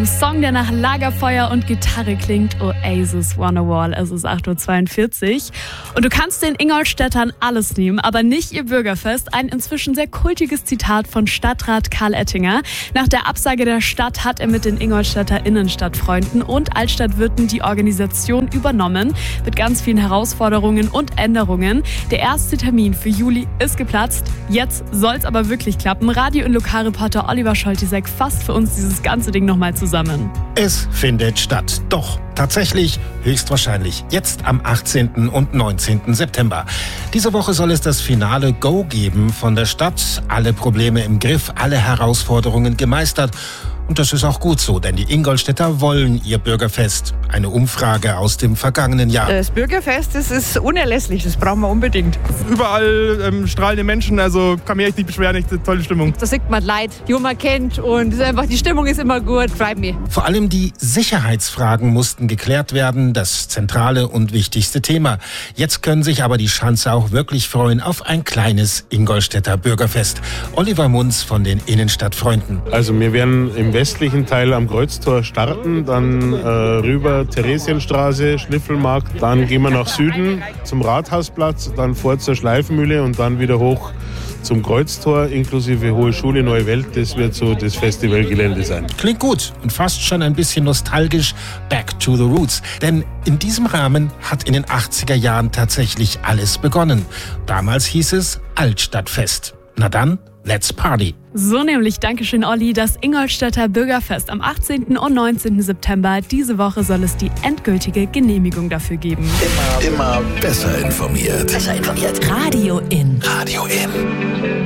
Ein Song, der nach Lagerfeuer und Gitarre klingt, Oasis Wonderwall. Es ist 8.42 Uhr. Und du kannst den Ingolstädtern alles nehmen, aber nicht ihr Bürgerfest. Ein inzwischen sehr kultiges Zitat von Stadtrat Karl Ettinger. Nach der Absage der Stadt hat er mit den Ingolstädter Innenstadtfreunden und Altstadtwirten die Organisation übernommen. Mit ganz vielen Herausforderungen und Änderungen. Der erste Termin für Juli ist geplatzt. Jetzt soll es aber wirklich klappen. Radio- und Lokalreporter Oliver Scholtisek fasst für uns dieses ganze Ding nochmal zusammen. Es findet statt. Doch tatsächlich höchstwahrscheinlich jetzt am 18. und 19. September. Diese Woche soll es das finale Go geben von der Stadt. Alle Probleme im Griff, alle Herausforderungen gemeistert. Und das ist auch gut so, denn die Ingolstädter wollen ihr Bürgerfest. Eine Umfrage aus dem vergangenen Jahr. Das Bürgerfest, das ist unerlässlich, das brauchen wir unbedingt. Überall strahlende Menschen, also kann mich echt nicht beschweren, echt eine tolle Stimmung. Da sieht man Leute, die man kennt und die Stimmung ist immer gut, freut mich. Vor allem die Sicherheitsfragen mussten geklärt werden, das zentrale und wichtigste Thema. Jetzt können sich aber die Schanzer auch wirklich freuen auf ein kleines Ingolstädter Bürgerfest. Oliver Munz von den Innenstadtfreunden. Also wir werden im westlichen Teil am Kreuztor starten, dann rüber Theresienstraße, Schniffelmarkt, dann gehen wir nach Süden zum Rathausplatz, dann vor zur Schleifenmühle und dann wieder hoch zum Kreuztor inklusive Hohe Schule Neue Welt. Das wird so das Festivalgelände sein. Klingt gut und fast schon ein bisschen nostalgisch. Back to the Roots. Denn in diesem Rahmen hat in den 80er Jahren tatsächlich alles begonnen. Damals hieß es Altstadtfest. Na dann, let's party. So nämlich, Dankeschön Olli, das Ingolstädter Bürgerfest am 18. und 19. September. Diese Woche soll es die endgültige Genehmigung dafür geben. Immer besser informiert. Radio In. Radio In.